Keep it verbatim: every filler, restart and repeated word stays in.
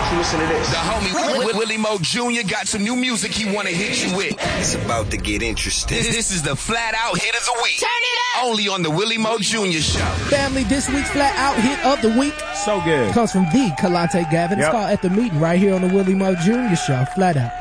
Listen to this. The homie w- Willie Mo Junior got some new music he want to hit you with. It's about to get interesting. This is the Flat Out Hit of the Week. Turn it up. Only on the Willie Mo Junior Show. Family, this week's Flat Out Hit of the Week So good. comes from the Kalante Gavin. It's Yep. called At the Meeting right here on the Willie Mo Junior Show. Flat Out.